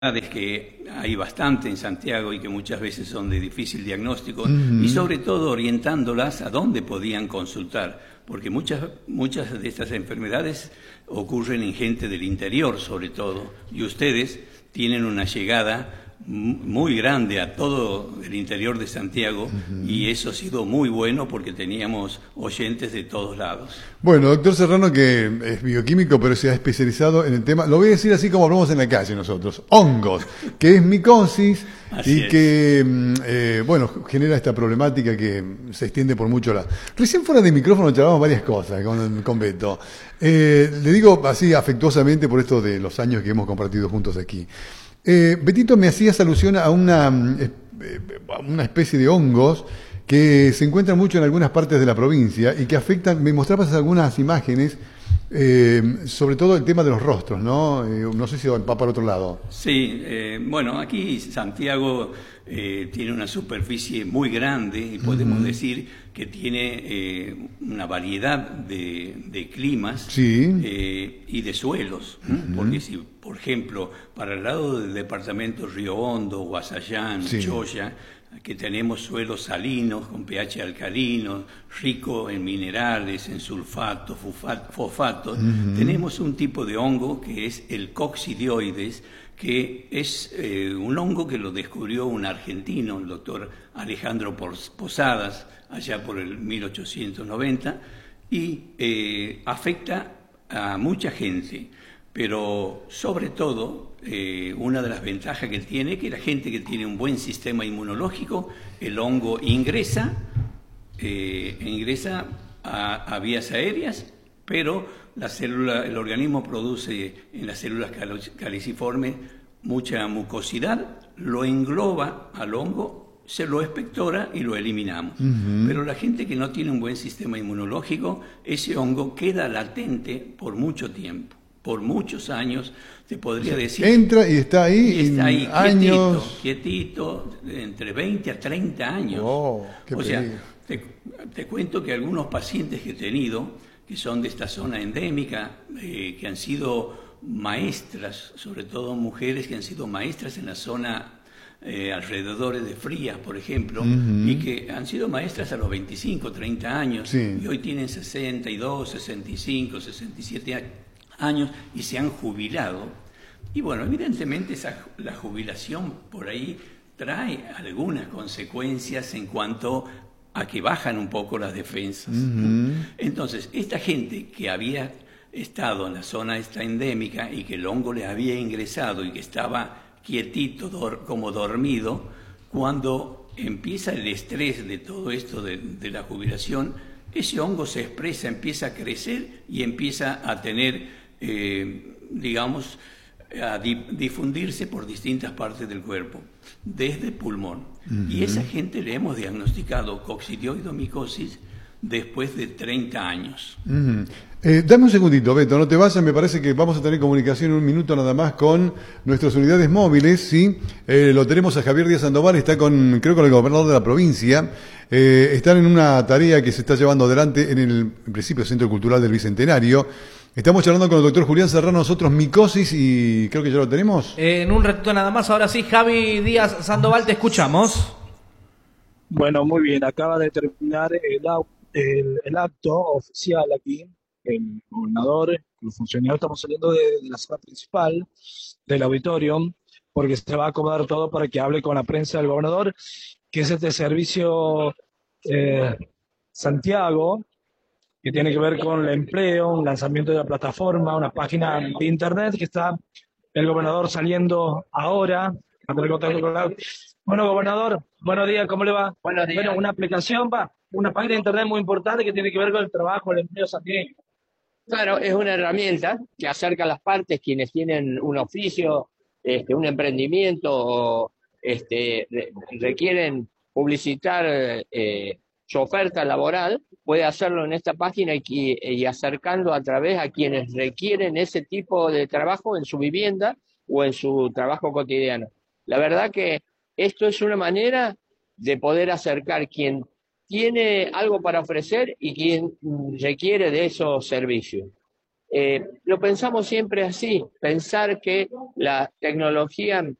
que hay bastante en Santiago y que muchas veces son de difícil diagnóstico, y sobre todo orientándolas a dónde podían consultar, porque muchas de estas enfermedades ocurren en gente del interior sobre todo, y ustedes tienen una llegada muy grande a todo el interior de Santiago, y eso ha sido muy bueno porque teníamos oyentes de todos lados. Bueno, doctor Serrano, que es bioquímico, pero se ha especializado en el tema, lo voy a decir así como hablamos en la calle nosotros, hongos, que es micosis y que, bueno, genera esta problemática que se extiende por mucho lado. Recién fuera de micrófono charlábamos varias cosas con Beto. Le digo así afectuosamente por esto de los años que hemos compartido juntos aquí. Betito, me hacías alusión a una especie de hongos que se encuentran mucho en algunas partes de la provincia y que afectan, me mostrabas algunas imágenes, sobre todo el tema de los rostros, ¿no? No sé si va para otro lado. Sí, bueno, aquí Santiago tiene una superficie muy grande y podemos decir que tiene una variedad de climas y de suelos, porque si, por ejemplo, para el lado del departamento Río Hondo, Guasallán, Choya, que tenemos suelos salinos con pH alcalino, rico en minerales, en sulfatos, fosfatos, tenemos un tipo de hongo que es el coccidioides, que es un hongo que lo descubrió un argentino, el doctor Alejandro Posadas, allá por el 1890, y afecta a mucha gente, pero sobre todo una de las ventajas que tiene, que la gente que tiene un buen sistema inmunológico, el hongo ingresa a vías aéreas, pero el organismo produce en las células caliciformes mucha mucosidad, lo engloba al hongo, se lo expectora y lo eliminamos. Pero la gente que no tiene un buen sistema inmunológico, ese hongo queda latente por mucho tiempo, por muchos años, te podría decir. Entra y está ahí, y está ahí años. quietito, entre 20 a 30 años. Oh, qué peligro. Te cuento que algunos pacientes que he tenido, que son de esta zona endémica, que han sido maestras, sobre todo mujeres que han sido maestras en la zona alrededores de Frías, por ejemplo, y que han sido maestras a los 25, 30 años, y hoy tienen 62, 65, 67 años y se han jubilado. Y bueno, evidentemente la jubilación por ahí trae algunas consecuencias en cuanto a que bajan un poco las defensas. Entonces, esta gente que había estado en la zona esta endémica y que el hongo le había ingresado y que estaba quietito, como dormido, cuando empieza el estrés de todo esto de la jubilación, ese hongo se expresa, empieza a crecer y empieza a tener, digamos, a difundirse por distintas partes del cuerpo, desde el pulmón. Y esa gente le hemos diagnosticado coccidioidomicosis después de 30 años. Dame un segundito, Beto, no te vayas, me parece que vamos a tener comunicación en un minuto nada más con nuestras unidades móviles, ¿sí? Lo tenemos a Javier Díaz Sandoval, está creo con el gobernador de la provincia, están en una tarea que se está llevando adelante en principio, Centro Cultural del Bicentenario. Estamos charlando con el doctor Julián Serrano, nosotros micosis, y creo que ya lo tenemos. En un ratito nada más, ahora sí, Javi Díaz Sandoval, te escuchamos. Bueno, muy bien, acaba de terminar el acto oficial aquí, el gobernador, los funcionarios, estamos saliendo de la sala principal del auditorio, porque se va a acomodar todo para que hable con la prensa del gobernador, que es este servicio Santiago, que tiene que ver con el empleo, un lanzamiento de la plataforma, una página de internet que está el gobernador saliendo ahora a tener contacto con la... Bueno, gobernador, buenos días, ¿cómo le va? Buenos días. Bueno, una aplicación, una página de internet muy importante que tiene que ver con el trabajo, el empleo santiagueño. Claro, es una herramienta que acerca a las partes, quienes tienen un oficio, un emprendimiento, o requieren publicitar su oferta laboral, puede hacerlo en esta página y acercando a través a quienes requieren ese tipo de trabajo en su vivienda o en su trabajo cotidiano. La verdad que esto es una manera de poder acercar quien tiene algo para ofrecer y quien requiere de esos servicios. Lo pensamos siempre así, pensar que la tecnología